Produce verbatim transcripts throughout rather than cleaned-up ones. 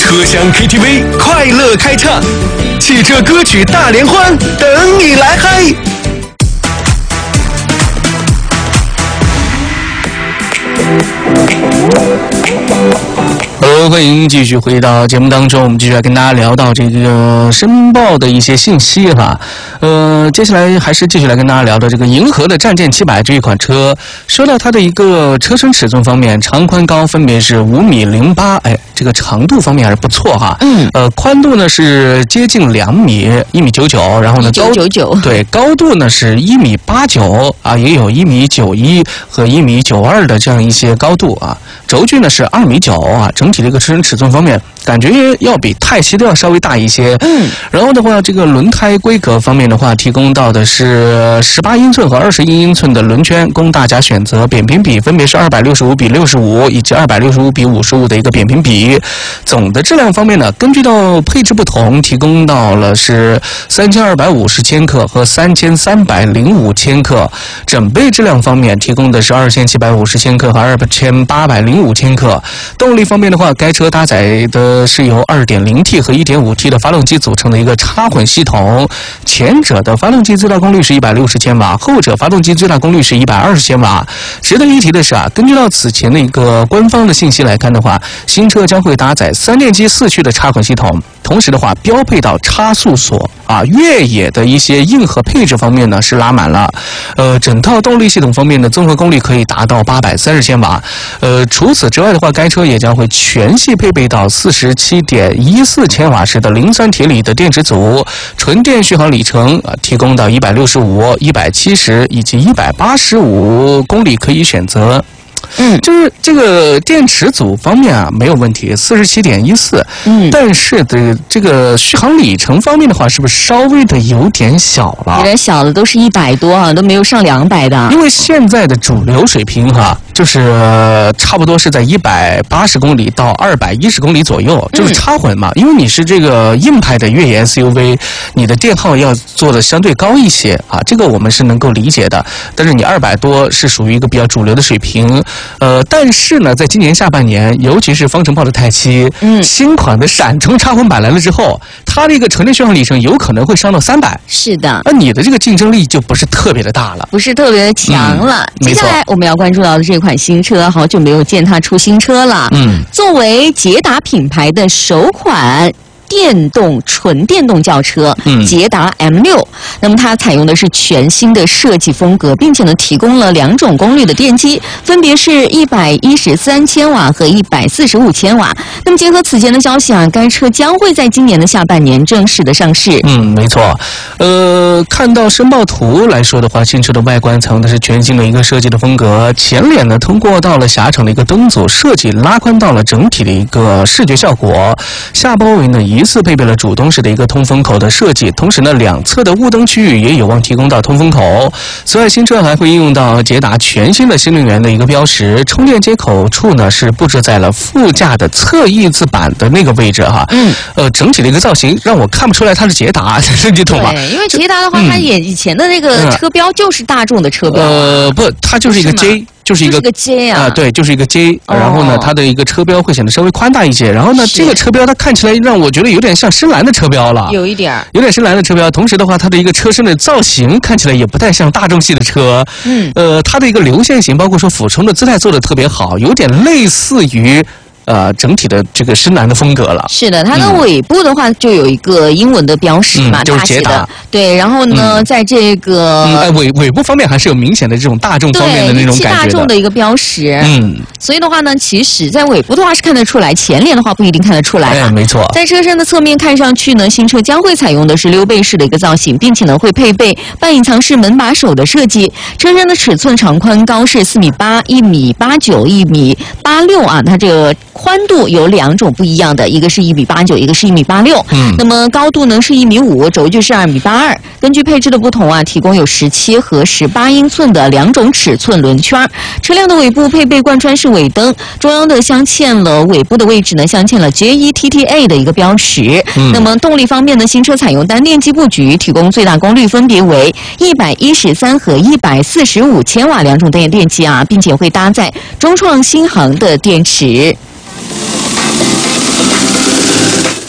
车厢 K T V 快乐开唱，汽车歌曲大联欢，等你来嗨。Hello， 欢迎继续回到节目当中，我们继续来跟大家聊到这个申报的一些信息哈。呃，接下来还是继续来跟大家聊到这个银河的战舰七百这一款车。说到它的一个车身尺寸方面，长宽高分别是五米零八，哎，这个长度方面还是不错哈。嗯。呃，宽度呢是接近两米，一米九九，然后呢高九九对高度呢是一米八九啊，也有一米九一和一米九二的这样一些高度啊。轴距呢是二米九啊，整体的一个车身尺寸方面，感觉要比泰系的要稍微大一些。嗯，然后的话，这个轮胎规格方面的话，提供到的是十八英寸和二十一英寸的轮圈，供大家选择。扁平比分别是二百六十五比六十五以及二百六十五比五十五的一个扁平比。总的质量方面呢，根据到配置不同，提供到了是三千二百五十千克和三千三百零五千克。整备质量方面，提供的是二千七百五十千克和二千八百零五千克。动力方面的话，该车搭载的是由 二点零 T 和 一点五 T 的发动机组成的一个插混系统，前者的发动机最大功率是一百六十千瓦，后者发动机最大功率是一百二十千瓦。值得一提的是啊，根据到此前的一个官方的信息来看的话，新车将会搭载三电机四驱的插混系统，同时的话标配到差速锁啊，越野的一些硬核配置方面呢是拉满了。呃，整套动力系统方面的综合功率可以达到八百三十千瓦。呃，除此之外的话，该车也将会全系配备到四十七点一四千瓦时的磷酸铁锂的电池组，纯电续航里程啊提供到一百六十五、一百七十以及一百八十五公里可以选择。嗯，就是这个电池组方面啊没有问题，四十七点一四。嗯，但是的这个续航里程方面的话，是不是稍微的有点小了？ 有点小了，都是一百多啊，都没有上两百的。 因为现在的主流水平哈、啊，就是差不多是在一百八十公里到二百一十公里左右，就是插混嘛。嗯、因为你是这个硬派的越野 S U V， 你的电耗要做的相对高一些啊，这个我们是能够理解的。但是你二百多是属于一个比较主流的水平。呃，但是呢，在今年下半年，尤其是方程豹的泰七，嗯，新款的闪充插混版来了之后，它的一个纯电续航里程有可能会上到三百。 是的， 那你的这个竞争力就不是特别的大了， 不是特别的强了。嗯、接下来我们要关注到的这款新车，好久没有见它出新车了。嗯，作为捷达品牌的首款电动纯电动轿车，嗯，捷达 M 六，那么它采用的是全新的设计风格，并且呢提供了两种功率的电机，分别是一百一十三千瓦和一百四十五千瓦。那么结合此前的消息啊，该车将会在今年的下半年正式的上市。 嗯，没错。呃，看到申报图来说的话，新车的外观采用的是全新的一个设计的风格，前脸呢通过到了狭长的一个灯组设计，拉宽到了整体的一个视觉效果。下包围呢疑似配备了主动式的一个通风口的设计，同时呢两侧的雾灯区域也有望提供到通风口。此外，新车还会应用到捷达全新的新能源的一个标识，充电接口处呢是布置在了副驾的侧翼子板的那个位置哈。嗯，呃，整体的一个造型让我看不出来它是捷达，你懂吗？ 对，因为捷达的话，它也以前的那个车标就是大众的车标、啊。 呃，不，它就是一个 J。就是一个 J 啊、 呃，对，就是一个 J，、哦、然后呢，它的一个车标会显得稍微宽大一些。然后呢，这个车标它看起来让我觉得有点像深蓝的车标了， 有一点， 有点深蓝的车标。同时的话，它的一个车身的造型看起来也不太像大众系的车。嗯，呃，它的一个流线型，包括说俯冲的姿态做得特别好，有点类似于。呃，整体的这个深蓝的风格了。 是的，它的尾部的话就有一个英文的标识嘛， 嗯、就是捷达。 对，然后呢，嗯、在这个、 嗯呃、尾尾部方面还是有明显的这种大众方面的那种感觉的。 大众的一个标识。嗯，所以的话呢，其实在尾部的话是看得出来，前脸的话不一定看得出来。 哎，没错。 在车身的侧面看上去呢，新车将会采用的是溜背式的一个造型，并且呢会配备半隐藏式门把手的设计。车身的尺寸长宽高是四米八、一米八九、一米八六啊，它这个。宽度有两种不一样的，一个是一米八九，一个是一米八六。嗯，那么高度呢是一米五，轴距是二米八二。根据配置的不同啊，提供有十七和十八英寸的两种尺寸轮圈。车辆的尾部配备贯穿式尾灯，中央的镶嵌了尾部的位置呢镶嵌了 J E T T A 的一个标识。嗯，那么动力方面呢，新车采用单电机布局，提供最大功率分别为一百一十三和一百四十五千瓦两种电电机啊，并且会搭载中创新航的电池。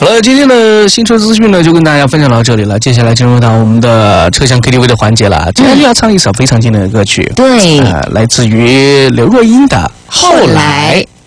了，今天的新车资讯呢，就跟大家分享到这里了。接下来进入到我们的车厢 K T V 的环节了。接下来就要唱一首非常经典的歌曲， 对， 呃，来自于刘若英的《后来》。